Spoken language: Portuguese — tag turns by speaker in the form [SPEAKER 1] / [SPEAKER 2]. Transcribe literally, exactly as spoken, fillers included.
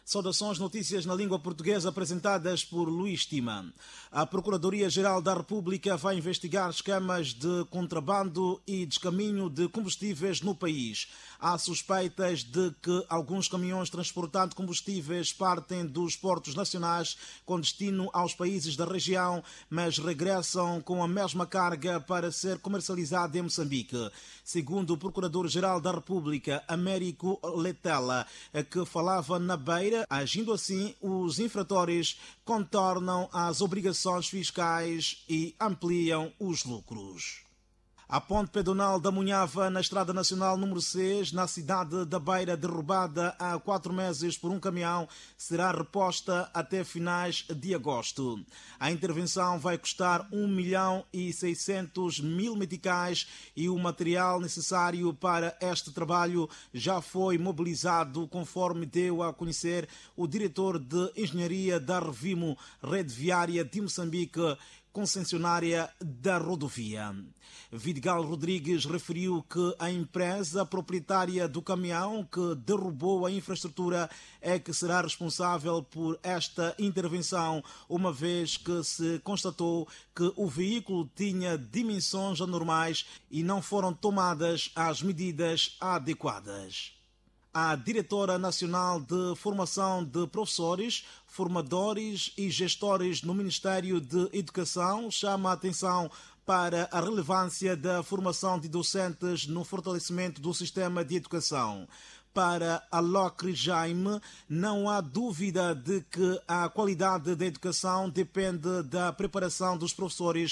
[SPEAKER 1] Saudações, notícias na língua portuguesa apresentadas por Luís Tima. A Procuradoria-Geral da República vai investigar esquemas de contrabando e descaminho de combustíveis no país. Há suspeitas de que alguns caminhões transportando combustíveis partem dos portos nacionais com destino aos países da região, mas regressam com a mesma carga para ser comercializada em Moçambique. Segundo o Procurador-Geral da República, Américo Letela, que falava na Beira, agindo assim, os infratores contornam as obrigações fiscais e ampliam os lucros. A ponte pedonal da Munhava, na Estrada Nacional número seis, na cidade da Beira, derrubada há quatro meses por um caminhão, será reposta até finais de agosto. A intervenção vai custar um milhão e seiscentos mil meticais e o material necessário para este trabalho já foi mobilizado, conforme deu a conhecer o diretor de Engenharia da Revimo, Rede Viária de Moçambique, concessionária da rodovia. Vidigal Rodrigues referiu que a empresa proprietária do caminhão que derrubou a infraestrutura é que será responsável por esta intervenção, uma vez que se constatou que o veículo tinha dimensões anormais e não foram tomadas as medidas adequadas. A Diretora Nacional de Formação de Professores, Formadores e Gestores no Ministério de Educação chama a atenção para a relevância da formação de docentes no fortalecimento do sistema de educação. Para Alocre Jaime, não há dúvida de que a qualidade da educação depende da preparação dos professores